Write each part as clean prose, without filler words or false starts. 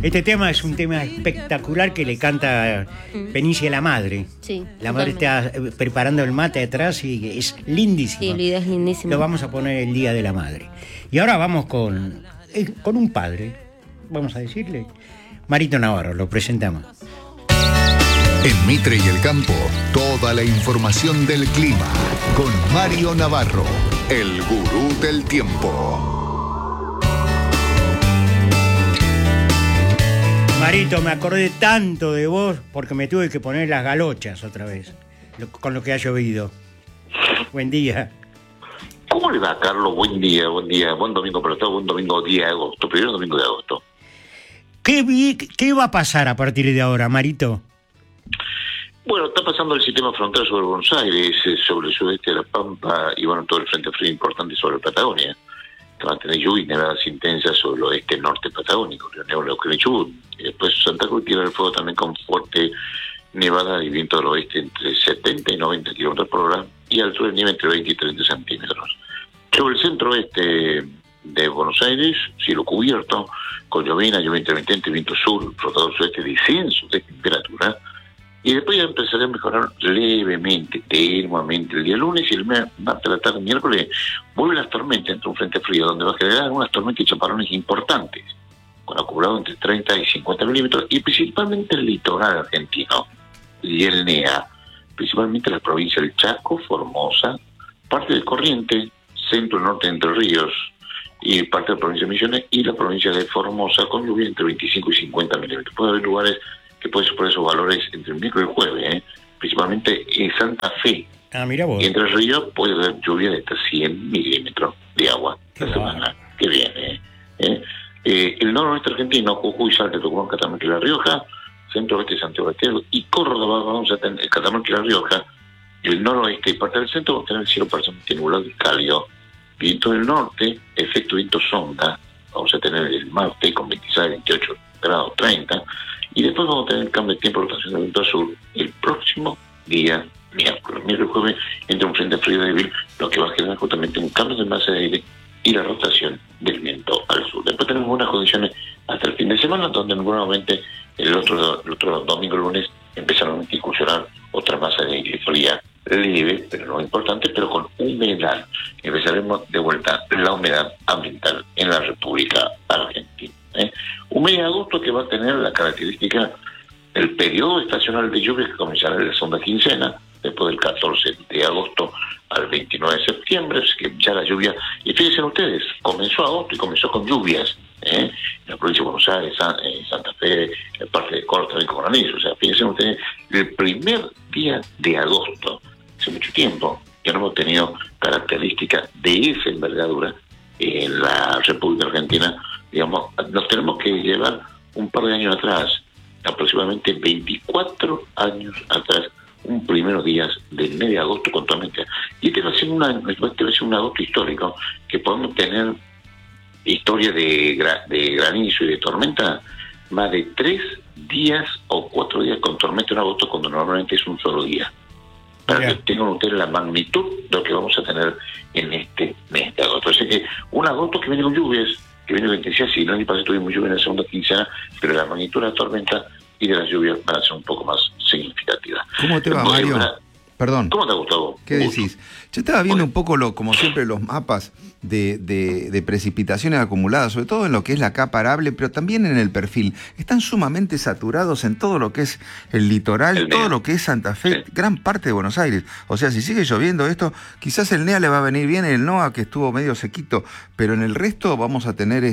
Este tema es un tema espectacular que le canta Benicia la madre. Sí, la madre está preparando el mate atrás y es lindísimo. Sí, el video es lindísimo. Lo vamos a poner el Día de la Madre. Y ahora vamos con un padre, vamos a decirle, Marito Navarro, lo presentamos. En Mitre y el Campo, toda la información del clima con Mario Navarro, el gurú del tiempo. Marito, me acordé tanto de vos porque me tuve que poner las galochas otra vez, con lo que ha llovido. Buen día. ¿Cómo le va, Carlos? Buen día. Buen domingo para todos, buen domingo 10 de agosto, primer domingo de agosto. ¿Qué va a pasar a partir de ahora, Marito? Bueno, está pasando el sistema frontal sobre Buenos Aires, sobre el sudeste de La Pampa y bueno, todo el frente frío importante sobre la Patagonia. Que va a tener lluvia y nevadas intensas sobre el oeste norte patagónico, Río Negro, Neuquén y Chubut. Y después Santa Cruz tira el fuego también con fuerte nevada y viento del oeste entre 70 y 90 kilómetros por hora y altura de nieve entre 20 y 30 centímetros. Sobre el centro-oeste de Buenos Aires, cielo cubierto, con llovina intermitente, viento sur, flotador sudeste, descenso de temperatura. Y después ya empezará a mejorar levemente, tenuamente. El día lunes y el martes, la tarde, miércoles, vuelven las tormentas entre un frente frío, donde va a generar algunas tormentas y chaparrones importantes, con acumulado entre 30 y 50 milímetros, y principalmente el litoral argentino y el NEA, principalmente las provincias del Chaco, Formosa, parte del Corriente, centro y norte de Entre Ríos, y parte de la provincia de Misiones, y la provincia de Formosa, con lluvia entre 25 y 50 milímetros. Puede haber lugares que pueden superar esos valores entre el miércoles y el jueves, principalmente en Santa Fe. Mira vos. Y Entre Ríos puede haber lluvia de hasta 100 milímetros de agua la semana que viene. El noroeste argentino, Jujuy, Salta, Tucumán, Catamarca y La Rioja, centro-oeste, Santiago del Estero y Córdoba, vamos a tener Catamarca y La Rioja, el noroeste y parte del centro vamos a tener el cielo parcialmente nublado y cálido. Viento del norte, efecto viento sonda, vamos a tener el martes con 26, 28 grados, 30, y después vamos a tener el cambio de tiempo, rotación del viento sur el próximo día miércoles y jueves, entre un frente frío débil, lo que va a generar justamente un cambio de masa de aire y la rotación del viento al sur. Después tenemos buenas condiciones hasta el fin de semana, donde nuevamente el otro domingo, lunes, empezaron a incursionar otra masa de aire fría, leve, pero no importante, pero con humedad. Empezaremos de vuelta la humedad ambiental en la República Argentina. Un mes de agosto que va a tener la característica del periodo estacional de lluvias que comenzará en la segunda quincena, después del 14 de agosto al 29 de septiembre, es que ya la lluvia, y fíjense ustedes, comenzó agosto y comenzó con lluvias, en la provincia de Buenos Aires, Santa Fe, en parte de Córdoba también con granizo. O sea, fíjense ustedes, el primer día de agosto, hace mucho tiempo, que no hemos tenido características de esa envergadura en la República Argentina. Digamos, nos tenemos que llevar un par de años atrás, aproximadamente 24 años atrás, un primeros días del mes de agosto con tormenta. Y este va a ser un agosto histórico, que podemos tener historia de granizo y de tormenta, más de 3 días o 4 días con tormenta en agosto, cuando normalmente es un solo día. Para que tengan ustedes la magnitud de lo que vamos a tener en este mes de agosto. Así que un agosto que viene con lluvias, que viene con intensidad. Si el año pasado tuvimos lluvia en la segunda quincena, pero la magnitud de la tormenta y de las lluvias van a ser un poco más significativas. ¿Cómo te va, Mario? Perdón. ¿Cómo te ha gustado? ¿Qué decís? Yo estaba viendo un poco, como siempre, los mapas de precipitaciones acumuladas, sobre todo en lo que es la capa arable, pero también en el perfil. Están sumamente saturados en todo lo que es el litoral, todo lo que es Santa Fe, gran parte de Buenos Aires. O sea, si sigue lloviendo esto, quizás el NEA le va a venir bien, el NOA que estuvo medio sequito, pero en el resto vamos a tener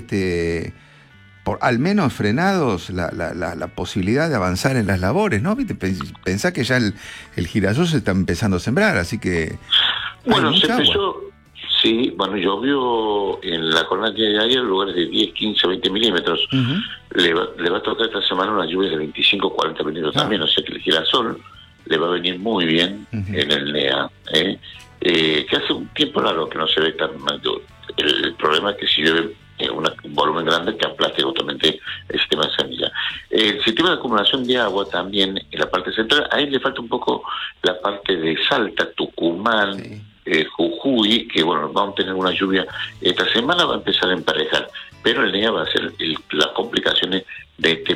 al menos frenados la posibilidad de avanzar en las labores, ¿no? ¿Viste? Pensá que ya el girasol se está empezando a sembrar, así que bueno, se empezó, sí, bueno, llovió en la jornada de ayer en lugares de 10, 15, 20 milímetros. Le va a tocar esta semana una lluvia de 25, 40 milímetros también, o sea que el girasol le va a venir muy bien en el NEA, que hace un tiempo largo que no se ve tan mal. El problema es que si llueve un volumen grande que aplaste justamente el sistema de semilla. El sistema de acumulación de agua también en la parte central, ahí le falta un poco la parte de Salta, Tucumán, Jujuy, que bueno, vamos a tener una lluvia esta semana, va a empezar a emparejar, pero el NEA va a ser las complicaciones de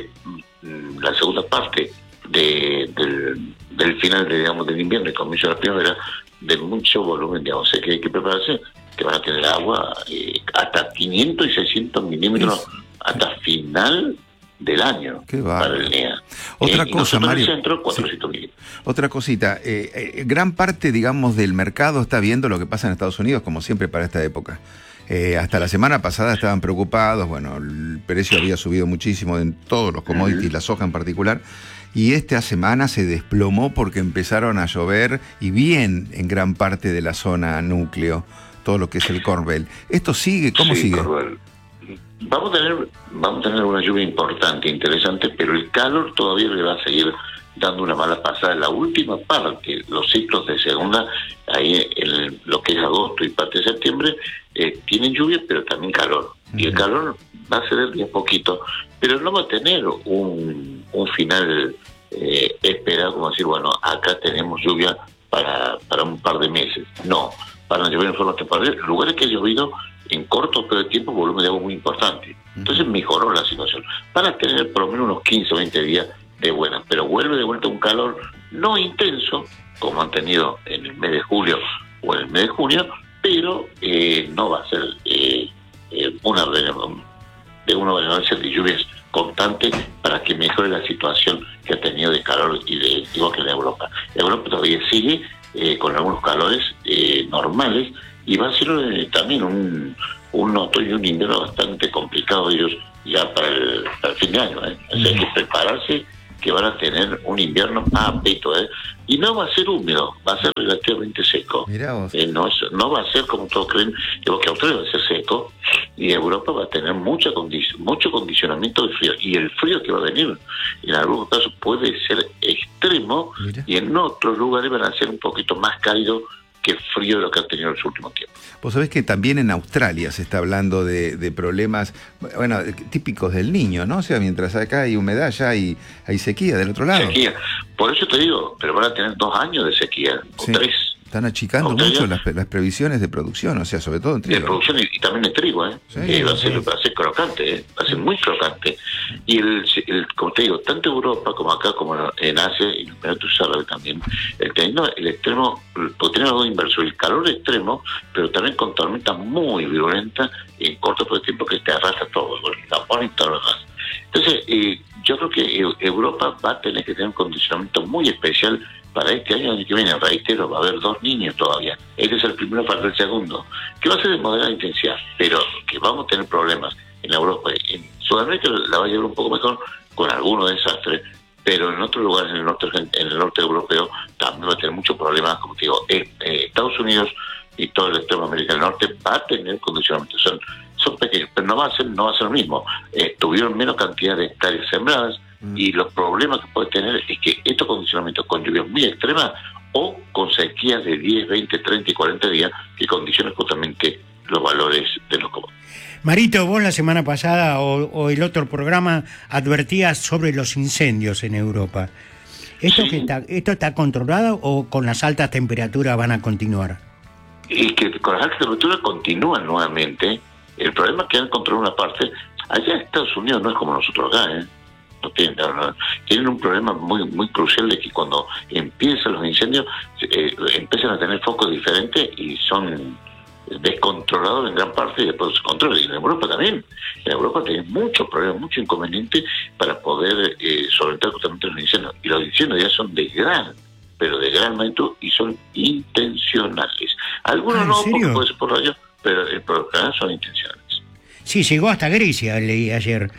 segunda parte del final del invierno y comienzo de la primavera de mucho volumen de agua. O sea que hay que prepararse que van a tener agua hasta 500 y 600 milímetros hasta final del año para el NEA. Otra cosa, Mario. En el centro, 400 milímetros. Otra cosita, gran parte, digamos, del mercado está viendo lo que pasa en Estados Unidos, como siempre para esta época. Hasta la semana pasada estaban preocupados, bueno, el precio había subido muchísimo en todos los commodities, la soja en particular, y esta semana se desplomó porque empezaron a llover, y bien en gran parte de la zona núcleo, todo lo que es el Corn Belt. ¿Esto sigue? ¿Cómo sigue? Vamos a tener una lluvia importante, interesante, pero el calor todavía le va a seguir dando una mala pasada. En la última parte, los ciclos de segunda, ahí en lo que es agosto y parte de septiembre, tienen lluvia, pero también calor. Y el calor va a ceder de a poquito, pero no va a tener un final esperado, como decir, bueno, acá tenemos lluvia para un par de meses. No, van a llover en forma temporal. Lugares que ha llovido en corto periodo de tiempo, volumen de agua muy importante. Entonces mejoró la situación. Van a tener por lo menos unos 15 o 20 días de buena, pero vuelve de vuelta un calor no intenso, como han tenido en el mes de julio o en el mes de junio, pero no va a ser una renovación de lluvias constante para que mejore la situación que ha tenido de calor y de igual que en Europa. Europa todavía sigue con algunos calores normales, y va a ser también un otoño y un invierno bastante complicado ellos ya para el fin de año. O sea, hay que prepararse que van a tener un invierno apeto, y no va a ser húmedo, va a ser relativamente seco. Mirá vos. No va a ser como todos creen, que Australia va a ser seco, y Europa va a tener mucho condicionamiento del frío, y el frío que va a venir en algunos casos puede ser extremo. Mirá. Y en otros lugares van a ser un poquito más cálido que el frío de lo que han tenido en los últimos tiempos. Vos sabés que también en Australia se está hablando de problemas, bueno, típicos del Niño, ¿no? O sea, mientras acá hay humedad, ya hay sequía del otro lado. Sequía. Por eso te digo, pero van a tener 2 años de sequía, o 3. Están achicando Australia, mucho las previsiones de producción, o sea, sobre todo en trigo. De producción y también de trigo, Sí, va a ser crocante, va a ser muy crocante. Y como te digo, tanto Europa como acá, como en Asia y en los Emiratos Árabes también, teniendo el extremo, porque tenemos algo inverso, el calor extremo, pero también con tormentas muy violentas en corto periodo de tiempo que te arrastra todo, con el tapón y todo lo demás. Entonces, yo creo que Europa va a tener que tener un condicionamiento muy especial para este año que viene. Reitero, va a haber 2 niños todavía. Este es el primero para el segundo, que va a ser de moderada intensidad, pero que vamos a tener problemas en Europa. En Sudamérica la va a llevar un poco mejor, con algunos desastres, pero en otros lugares en el norte europeo también va a tener muchos problemas. Como te digo, Estados Unidos y todo el extremo América del Norte va a tener condicionamientos. Son pequeños, pero no va a ser lo mismo. Tuvieron menos cantidad de hectáreas sembradas, y los problemas que puede tener es que estos condicionamientos con lluvias muy extremas o con sequías de 10, 20, 30 y 40 días que condicionan justamente los valores de los commodities. Marito, vos la semana pasada o el otro programa advertías sobre los incendios en Europa. ¿Esto está controlado o con las altas temperaturas van a continuar? Y que con las altas temperaturas continúan nuevamente. El problema es que han controlado una parte. Allá en Estados Unidos no es como nosotros acá, No tienen un problema muy crucial de que cuando empiezan los incendios empiezan a tener focos diferentes y son descontrolados en gran parte y después se controlan. Y en Europa también. En Europa tienen muchos problemas, mucho inconveniente para poder solventar justamente los incendios. Y los incendios ya son de gran magnitud y son intencionales. Algunos no, porque puede ser por rayo, pero por lo general son intencionales. Sí, llegó hasta Grecia, leí ayer.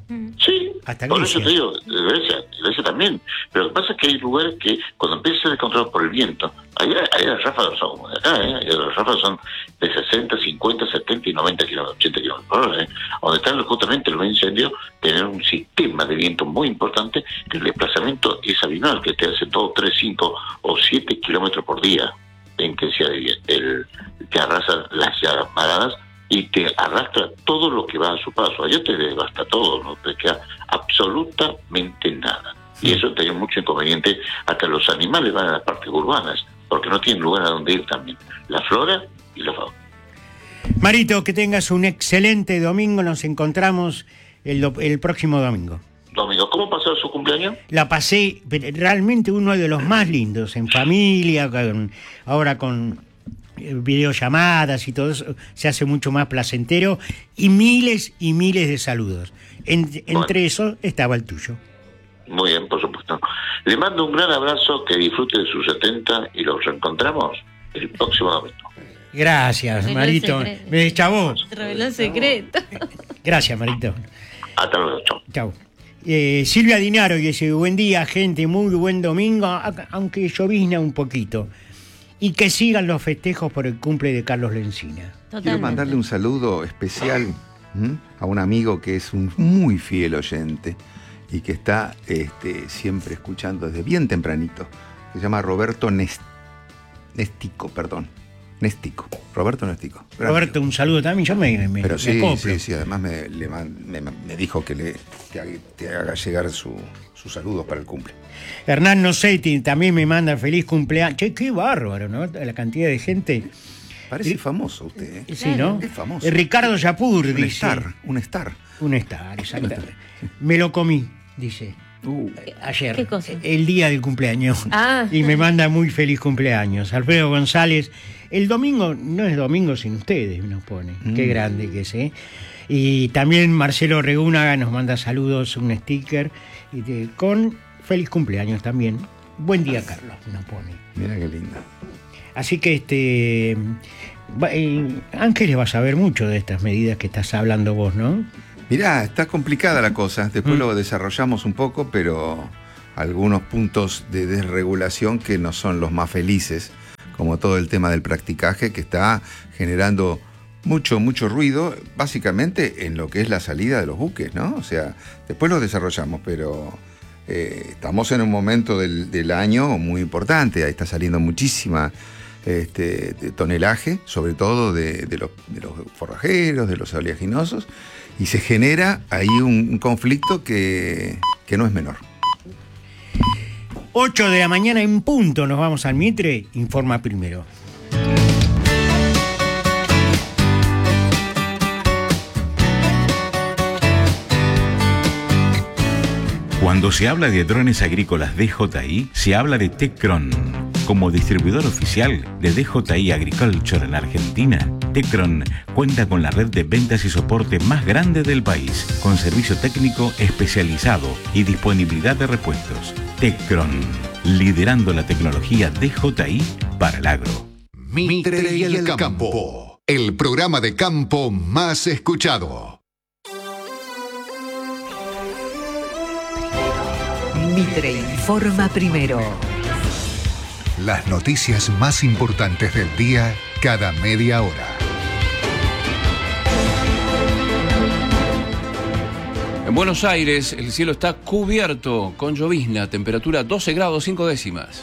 Sí, hasta por Grecia. eso te digo, Grecia también. Pero lo que pasa es que hay lugares que cuando empieza a ser descontrolado por el viento, ahí las ráfagas son como de acá, las ráfagas son de 60, 50, 70 y 90 kilómetros, 80 kilómetros por hora, donde están justamente los incendios, tener un sistema de viento muy importante, que el desplazamiento es abismal, que te hace 2, 3, 5 o 7 kilómetros por día de intensidad de viento, que arrasa las llamaradas y te arrastra todo lo que va a su paso. Allá te devasta todo, no te queda absolutamente nada. Y eso tiene mucho inconveniente. Hasta los animales van a las partes urbanas, porque no tienen lugar a donde ir también. La flora y la fauna. Marito, que tengas un excelente domingo. Nos encontramos el próximo domingo. Domingo, ¿cómo pasó su cumpleaños? La pasé realmente uno de los más lindos, en familia, ahora con videollamadas y todo eso, se hace mucho más placentero, y miles de saludos. Entre esos estaba el tuyo. Muy bien, por supuesto. Le mando un gran abrazo, que disfrute de sus 70 y los reencontramos el próximo domingo. Gracias, Reveló Marito. el secreto. Me deschavó. Reveló el secreto. Gracias, Marito. Hasta luego, chao. Chau. Silvia Dinaro dice: buen día, gente, muy buen domingo, aunque llovizna un poquito. Y que sigan los festejos por el cumple de Carlos Lencina. Quiero mandarle un saludo especial a un amigo que es un muy fiel oyente y que está siempre escuchando desde bien tempranito. Se llama Roberto Nestico. Roberto Nestico. Roberto, un saludo también. Yo me Pero sí, acoplo. sí, además me dijo que te haga llegar sus saludos para el cumple. Hernán Nocetti también me manda feliz cumpleaños. Che, qué bárbaro, ¿no? La cantidad de gente. Parece famoso usted, ¿eh? Sí, ¿no? Es famoso. Ricardo Yapur Un dice. Un star. Un star, exacto. Me lo comí, dice. Ayer, ¿Qué cosa? el día del cumpleaños. Ah. Y me manda muy feliz cumpleaños. Alfredo González, el domingo no es domingo sin ustedes, nos pone. Qué grande que es, ¿eh? Y también Marcelo Regúnaga nos manda saludos, un sticker, con feliz cumpleaños también. Buen día, Carlos, nos pone. Mira qué lindo. Así que Ángeles va a saber mucho de estas medidas que estás hablando vos, ¿no? Mirá, está complicada la cosa. Después lo desarrollamos un poco, pero algunos puntos de desregulación que no son los más felices, como todo el tema del practicaje, que está generando mucho ruido, básicamente en lo que es la salida de los buques, ¿no? O sea, después lo desarrollamos, pero estamos en un momento del año muy importante. Ahí está saliendo muchísima de tonelaje, sobre todo de los forrajeros, de los oleaginosos, y se genera ahí un conflicto que no es menor. 8 de la mañana en punto, nos vamos al Mitre, informa primero. Cuando se habla de drones agrícolas DJI, se habla de Tecron. Como distribuidor oficial de DJI Agriculture en Argentina, Tecron cuenta con la red de ventas y soporte más grande del país, con servicio técnico especializado y disponibilidad de repuestos. Tecron, liderando la tecnología DJI para el agro. Mitre y el campo, el programa de campo más escuchado. Mitre informa primero. Las noticias más importantes del día cada media hora. En Buenos Aires el cielo está cubierto con llovizna, temperatura 12 grados 5 décimas.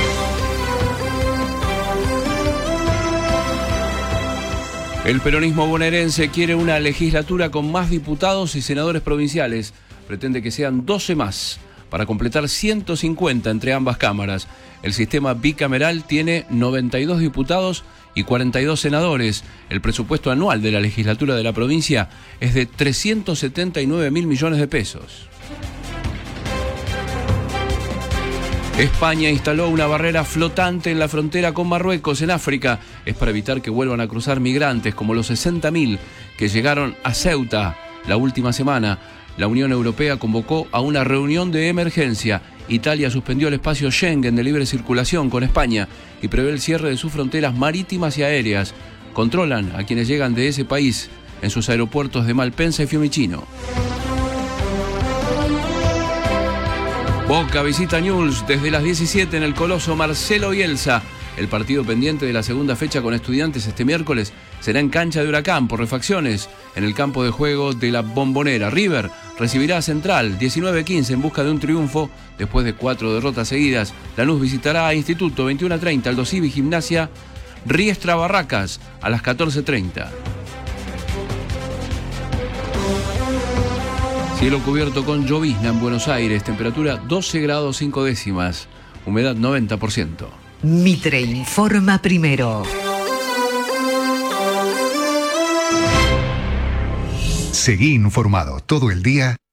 El peronismo bonaerense quiere una legislatura con más diputados y senadores provinciales. Pretende que sean 12 más, para completar 150 entre ambas cámaras. El sistema bicameral tiene 92 diputados y 42 senadores. El presupuesto anual de la legislatura de la provincia es de 379.000 millones de pesos. España instaló una barrera flotante en la frontera con Marruecos, en África. Es para evitar que vuelvan a cruzar migrantes, como los 60.000 que llegaron a Ceuta la última semana. La Unión Europea convocó a una reunión de emergencia. Italia suspendió el espacio Schengen de libre circulación con España y prevé el cierre de sus fronteras marítimas y aéreas. Controlan a quienes llegan de ese país en sus aeropuertos de Malpensa y Fiumicino. Boca visita Newell's desde las 17 en el Coloso Marcelo Bielsa. El partido pendiente de la segunda fecha con Estudiantes este miércoles será en cancha de Huracán por refacciones en el campo de juego de la Bombonera. River recibirá a Central 19-15 en busca de un triunfo después de 4 derrotas seguidas. Lanús visitará a Instituto 21-30, Aldo Civi Gimnasia Riestra Barracas a las 14:30. Cielo cubierto con llovizna en Buenos Aires, temperatura 12 grados 5 décimas, humedad 90%. Mitre informa primero. Seguí informado todo el día